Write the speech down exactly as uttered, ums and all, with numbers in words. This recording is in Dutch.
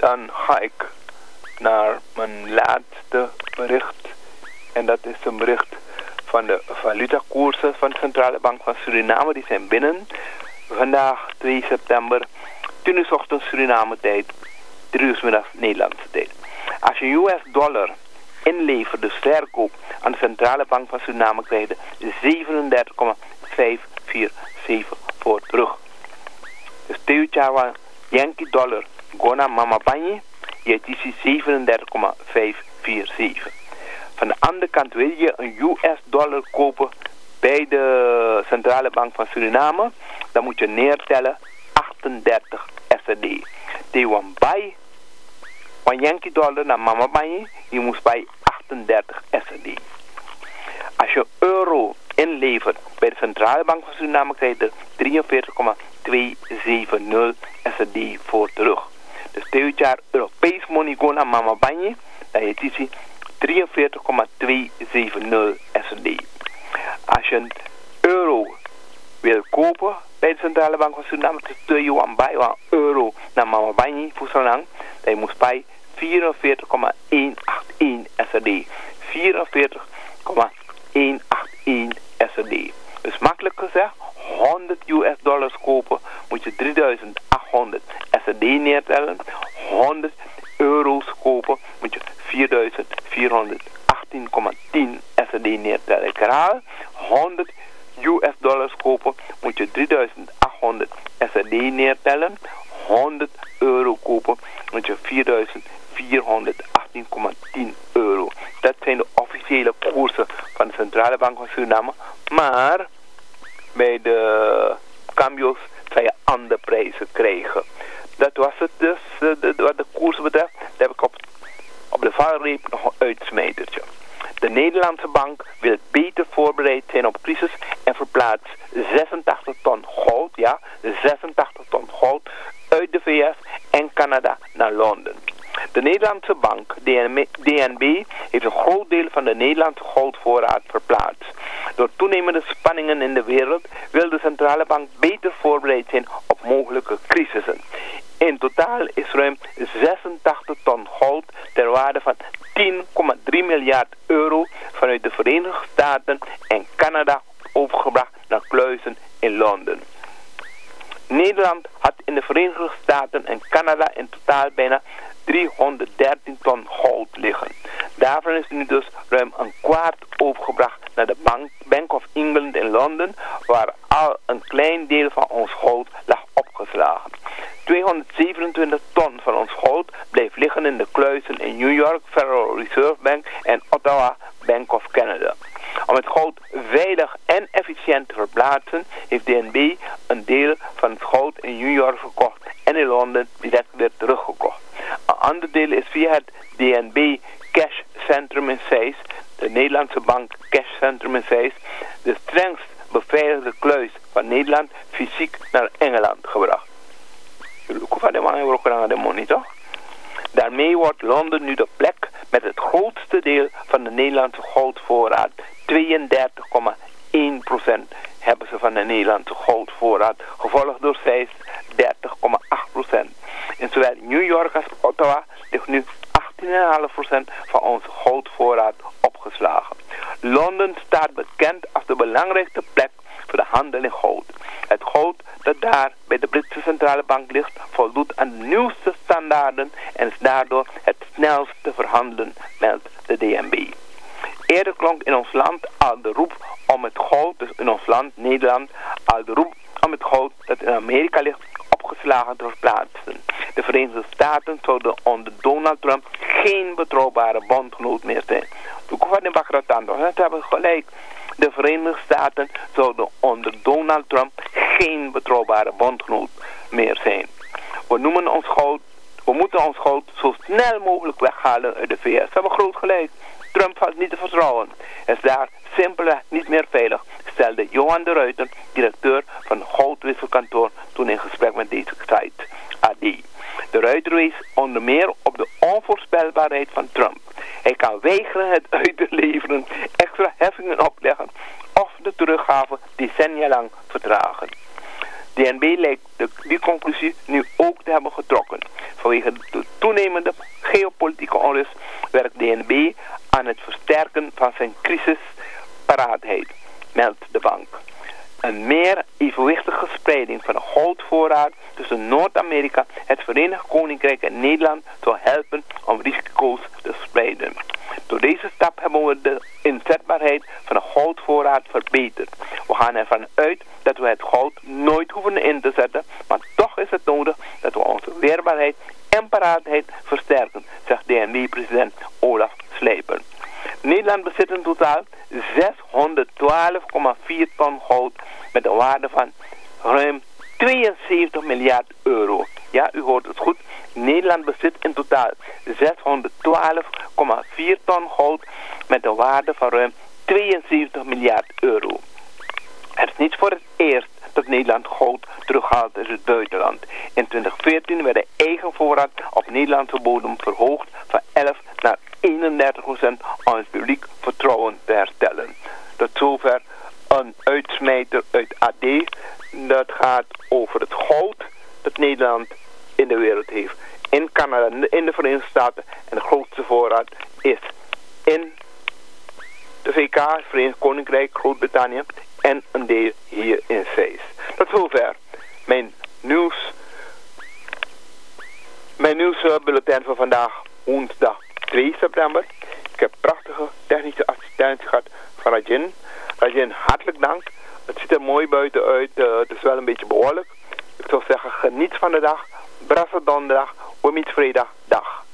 Dan ga ik naar mijn laatste bericht. En dat is een bericht van de valutakoersen van de Centrale Bank van Suriname. Die zijn binnen. Vandaag twee september, tien uur 's ochtends Suriname tijd, drie uur 's middags Nederlandse tijd. Als je een U S dollar inlevert, dus verkoop aan de Centrale Bank van Suriname, krijg je zevenendertig komma vijf vier zeven voor terug. Dus Teochawa Yankee dollar Gona Mama Banyi, je is zevenendertig komma vijf vier zeven. Van de andere kant wil je een U S dollar kopen bij de Centrale Bank van Suriname, dan moet je neertellen achtendertig S R D. Tewan bij een Yankee dollar naar Mama Banyi, je moet bij achtendertig S R D. Als je euro inlevert bij de Centrale Bank van Suriname, krijg je drieënveertig komma tweehonderdzeventig S R D voor terug. Dus dit jaar Europees money go naar Mama Banyi, dan je het drieënveertig komma tweehonderdzeventig S R D. Als je een euro wil kopen bij de Centrale Bank van Suriname, dan je een bij een euro naar Mama Banyi voor zo lang, dan je moet bij vierenveertig komma honderdachtenéén S R D. vierenveertig komma honderdachtenéén S R D. Dus makkelijk gezegd, honderd U S dollars kopen, moet je drieduizend achthonderd S R D neertellen. honderd euro's kopen, moet je vierduizend vierhonderdachttien komma tien S R D neertellen. Ik herhaal, honderd U S dollars kopen, moet je drieduizend achthonderd S R D neertellen. honderd euro kopen, moet je vierduizend vierhonderdachttien komma tien euro. Dat zijn de officiële koersen van de Centrale Bank van Suriname. Maar bij de cambio's zal je andere prijzen krijgen. Dat was het dus, de, de, wat de koersen betreft. Daar heb ik op, op de valreep nog een uitsmijtertje. De Nederlandse bank wil beter voorbereid zijn op crisis en verplaatst zesentachtig ton goud, ja, zesentachtig ton goud uit de V S en Canada naar Londen. De Nederlandse bank, D N B, heeft een groot deel van de Nederlandse goudvoorraad verplaatst. Door toenemende spanningen in de wereld wil de centrale bank beter voorbereid zijn op mogelijke crisissen. In totaal is ruim zesentachtig ton goud ter waarde van tien komma drie miljard euro vanuit de Verenigde Staten en Canada overgebracht naar kluizen in Londen. Nederland had in de Verenigde Staten en Canada in totaal bijna driehonderddertien ton goud liggen. Daarvan is nu dus ruim een kwart overgebracht naar de Bank, Bank of England in Londen, waar al een klein deel van ons goud lag opgeslagen. tweehonderdzevenentwintig ton van ons goud bleef liggen in de kluizen in New York, Federal Reserve Bank en Ottawa, Bank of Canada. Om het goud veilig en efficiënt te verplaatsen, heeft D N B een deel van het goud in New York verkocht en in Londen direct weer teruggekocht. Een ander deel is via het D N B Cash Centrum in Zeist, de Nederlandse bank Cash Centrum in Zeist, de strengst beveiligde kluis van Nederland fysiek naar Engeland gebracht. Daarmee wordt Londen nu de plek met het grootste deel van de Nederlandse goudvoorraad. tweeëndertig komma één procent hebben ze van de Nederlandse goudvoorraad, gevolgd door Zeist dertig komma acht procent. In zowel New York als Ottawa ligt nu achttien komma vijf procent van onze goudvoorraad opgeslagen. Londen staat bekend als de belangrijkste plek voor de handel in goud. Het goud dat daar bij de Britse centrale bank ligt voldoet aan de nieuwste standaarden en is daardoor het snelst te verhandelen, meldt de D N B. Eerder klonk in ons land al de roep om het goud, dus in ons land, Nederland, al de roep om het goud dat in Amerika ligt opgeslagen te verplaatsen. De Verenigde Staten zouden onder Donald Trump geen betrouwbare bondgenoot meer zijn. Ze hebben gelijk. De Verenigde Staten zouden onder Donald Trump geen betrouwbare bondgenoot meer zijn. We noemen ons goud, we moeten ons goud zo snel mogelijk weghalen uit de V S. Ze hebben groot gelijk. Trump valt niet te vertrouwen. Het is daar simpelweg niet meer veilig, stelde Johan de Ruiter, directeur van het goudwisselkantoor, toen in gesprek met deze site A D. De Ruiter wees onder meer op de onvoorspelbaarheid van Trump. Hij kan weigeren het uit te leveren, extra heffingen opleggen of de teruggave decennia lang vertragen. D N B lijkt de, die conclusie nu ook te hebben getrokken. Vanwege de toenemende Noord-Amerika, het Verenigd Koninkrijk en Nederland zou helpen om risico's te spreiden. Door deze stap hebben we de inzetbaarheid van de goudvoorraad verbeterd. We gaan ervan uit dat we het goud nooit hoeven in te zetten, maar toch is het nodig dat we onze weerbaarheid en paraatheid versterken, zegt D N B-president Olaf Slijper. Nederland bezit in totaal zeshonderdtwaalf komma vier ton goud met een waarde van ruim tweeënzeventig miljard euro. Ja, u hoort het goed. Nederland bezit in totaal zeshonderdtwaalf komma vier ton goud met een waarde van ruim tweeënzeventig miljard euro. Het is niet voor het eerst dat Nederland goud terughaalt uit het buitenland. In twintig veertien werd de eigen voorraad op Nederlandse bodem verhoogd van elf naar eenendertig procent om het publiek vertrouwen te herstellen. Tot zover een uitsmijter uit A D. Dat gaat over het goud dat Nederland in de wereld heeft. In Canada, in de Verenigde Staten. En de grootste voorraad is in de V K, het Verenigd Koninkrijk, Groot-Brittannië. En een deel hier in Zeist. Tot zover mijn nieuws. Mijn nieuwsbulletin van vandaag, woensdag twee september. Ik heb prachtige technische assistentie gehad van Rajin. Rajin, hartelijk dank. Het ziet er mooi buiten uit. Uh, het is wel een beetje behoorlijk. Ik zou zeggen, geniet van de dag. Brasse donderdag. Omiet vrijdag. Dag.